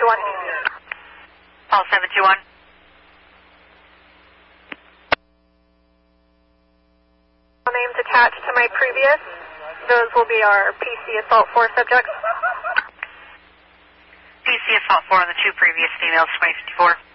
721. Call 721. Names attached to my previous. Those will be our PC Assault 4 subjects. PC Assault 4 on the two previous females, 2054.